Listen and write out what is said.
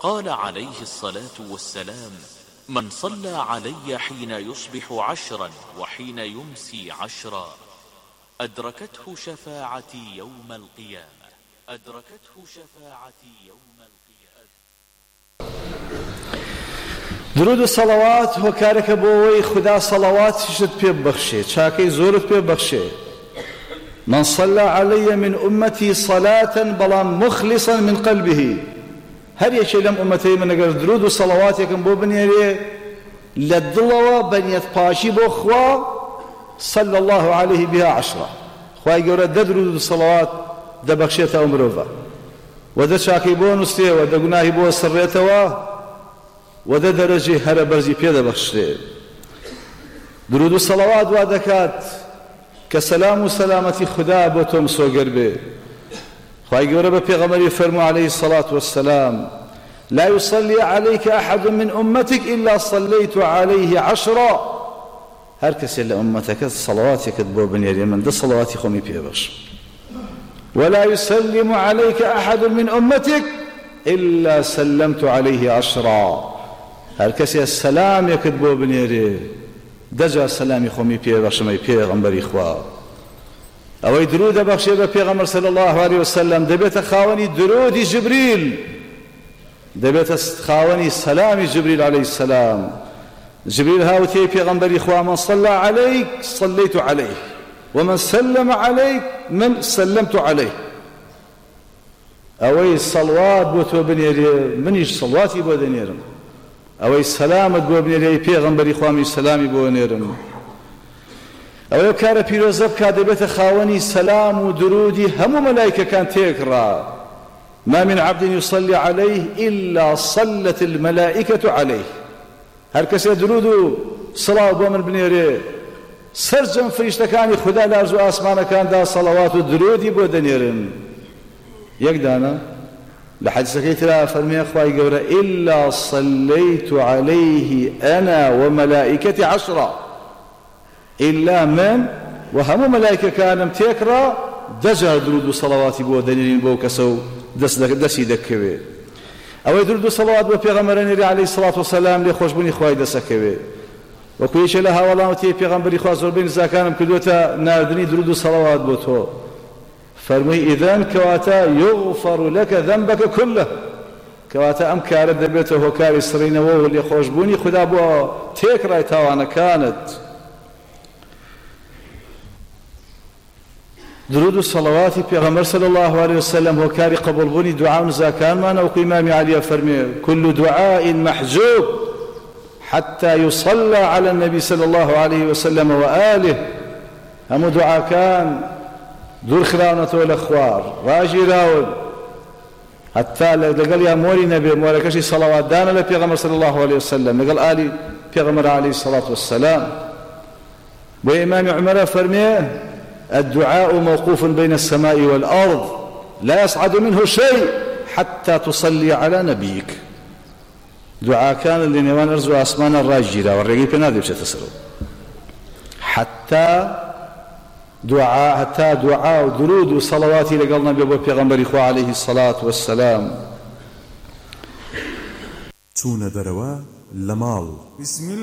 قال عليه الصلاة والسلام: من صلى علي حين يصبح 10 وحين يمسي 10 أدركته شفاعتي يوم القيامة. أدركته شفاعتي يوم القيامة. درود و صلوات هۆکارێکە بۆ ئەوەی خدا صلواتیشت پێ ببەخشێ، چاکەی زۆرت پێ ببەخشێ. من صلى علي من أمتي صلاة بەڵام مخلصا من قلبه، هەر یەکێ لەم ئومەتەی من ئەگەر درود و صلواتێکم بۆ بنێرێ لە دڵەوە بەنیەت پاشی بۆ خوا صلى الله عليه بها 10 خوای گەورە دە درود و صلوات دەبەخشێتە ئەو مرۆڤە، و دە چاکەی بۆ نووسێ، و دە گوناهی بۆ سڕێتەوە، و دە دەرەجەی هەرە بەرزی پێ دەبەخشرێ. درود و صلوات وا دەکات کە سەلام و سەلامەتی خدا بۆ تۆ مسۆگەر بێ. خوای گەورە بە پێغەمبەری فەرموو عليه الصلاة والسلام: لا يصلي عليك أحد من أمتك إلا صليت عليه 10. هەر کەسێ لە ئومەتەکەت صلواتێکت بۆ بنێرێ من دە صلواتی خۆمی پێبەخشم. ولا يسلم عليك أحد من أمتك إلا سلمت عليه 10. هەر کەسێ سەلامێکت بۆ بنێرێ دەجا سەلامی خۆمی پێبەخشم ئەی پێغەمبەری خوا. ئەوەی درود دەبەخشێ بە پێغەمبەر صلی الله عليه وسلم دەبێتە خاوەنی درودی جبریل، دەبێتە خاوەنی سەلامی جبریل عليه السلام. جبريل هاوتي پیغمبری خوا: من صلى عليك صليت عليه ومن سلم عليك من سلمت عليه. اوي صلوات بو تو بنيري منيش صلواتي بو دنيرم، اوي سلامت بو بنيري پیغمبری خوا می سلامي بو نيرم. اوي كار پیروزب کا دبت خاوني سلام و درودي هم ملائكه كان تكرا. ما من عبد يصلي عليه الا صلت الملائكه عليه. هەر کەسێ درود و سڵاو بۆ من بنێرێ سەرجەم فریشتەکانی خوددا لە ئەرز و ئاسمانەکاندا سەڵاوات و درودی بۆ دەنێرن. یەکدانە لە حەدیسەکەی ترا فەرمێ خوای گەورە: إلا صليت عليه أنا وملائكتي 10. إلا من وهمو ملائكەکانم تێکڕا دەجا درود و سەڵاواتی بۆ دەنێرین بۆ کەسە و دەستی دەکەوێ. ئەوەی درود و سەڵاوات بۆ پێغەمبەرە نێری عەلەیهی سڵات وسەلام لێ خۆشبوونی خوای دەسەکەوێ. وەکو یەکێ لە هاوڵاوەتی پێغەمبەری خوا زۆربەی نزاکانم کردووەتە ناردنی درود و سەڵاوات بۆ تۆ. فەرمووی: ئیذەن کەواتە یوغفەر لەکە ذەنبەکە کولە، کەواتە ئەم کارە دەبێتە هۆکاری سڕینەوە و لێ خۆشبوونی خوددا بۆ تێکڕای تاوانەکانت. درود و صلواتی پیغمبر صلی الله علیه وسلم هۆکاری قبولبوونی دوعا و نزاکانمان وەکو ئیمامی عەلیە فەرمێ: كل دعاء محجوب حتى يصلى على النبي صلى الله عليه وسلم وآله. هەموو دوعاکان دوورخراونەتەوە لە خوار ڕاگیراون حتا لەگەڵ یا مۆری نەبێ مۆرەکەشی سەڵاواتدانە لە پێغەمبەر صلی الله عليه وسلم لەگەڵ ئالی پێغەمبەر عەلەیهی الصلاة والسلام. بۆ ئیمامی عومەرە فەرمێ: الدعاء موقوف بين السماء والأرض لا يصعد منه شيء حتى تصلي على نبيك. دعاء كان اللي نوان أرز وأسمان الراجرة والرقيب نادي بشتسروا حتى دعاء ودرود وصلواتي لقلنا بيغمبر إخوة عليه الصلاة والسلام. تون دروا لمال. بسم الله.